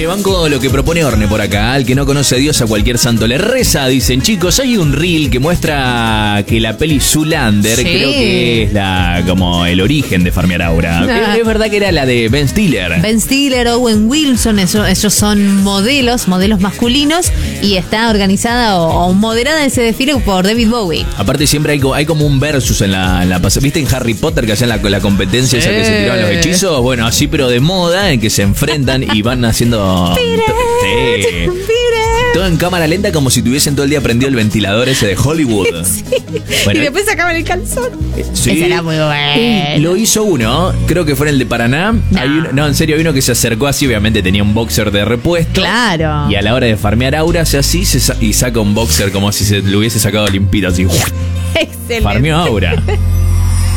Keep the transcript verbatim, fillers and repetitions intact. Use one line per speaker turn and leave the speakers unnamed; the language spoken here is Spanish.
banco lo que propone Orne por acá. Al que no conoce a Dios, a cualquier santo le reza. Dicen, chicos, hay un reel que muestra que la peli Zoolander,
Sí.
creo que es la como el origen de Farmear Aura.
Ah.
Es, es verdad que era la de Ben Stiller.
Ben Stiller, Owen Wilson, eso, ellos son modelos, modelos masculinos, y está organizada o, o moderada ese desfile por David Bowie.
Aparte siempre hay, co- hay como un versus en la, en la pas- ¿Viste en Harry Potter que hacían la, la competencia
Sí.
esa que se tiraban los hechizos? Bueno, así pero de moda, en que se enfrentan y van haciendo... Sí. Todo en cámara lenta como si tuviesen todo el día prendido el ventilador ese de Hollywood. Bueno,
Y después sacaban el calzón.
sí.
Ese era muy bueno.
Lo hizo uno, creo que fue en el de Paraná.
No.
Hay uno- no, en serio, hay uno que se acercó así, obviamente tenía un boxer de repuesto.
Claro.
Y a la hora de farmear aura hace así se sa- y saca un boxer como si se lo hubiese sacado limpito así.
Excelente.
Farmeó aura.